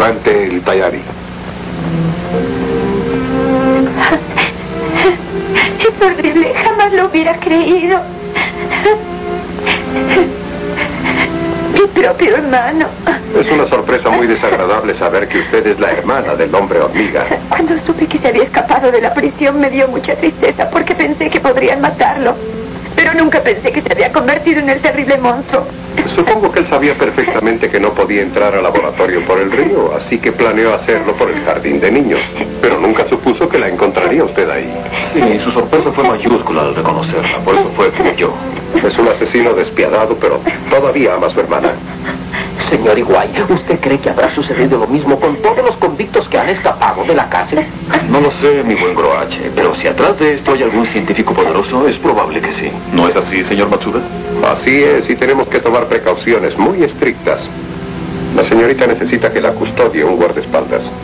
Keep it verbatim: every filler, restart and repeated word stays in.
Levante el tayari. Es horrible, jamás lo hubiera creído. Mi propio hermano. Es una sorpresa muy desagradable saber que usted es la hermana del hombre hormiga. Cuando supe que se había escapado de la prisión me dio mucha tristeza porque pensé que podrían matarlo. Pero nunca pensé que se había convertido en el terrible monstruo. Supongo que él sabía perfectamente que no podía entrar al laboratorio por el río, así que planeó hacerlo por el jardín de niños. Pero nunca supuso que la encontraría usted ahí. Sí, su sorpresa fue mayúscula al reconocerla, por eso fue como yo. Es un asesino despiadado, pero todavía ama a su hermana. Señor Iguay, ¿usted cree que habrá sucedido lo mismo con todos los convictos que han escapado de la cárcel? No lo sé, mi buen Groache, pero si atrás de esto hay algún científico poderoso, es probable que sí. ¿No es así, señor Matsuda? Así es, y tenemos que tomar precauciones muy estrictas. La señorita necesita que la custodie un guardaespaldas.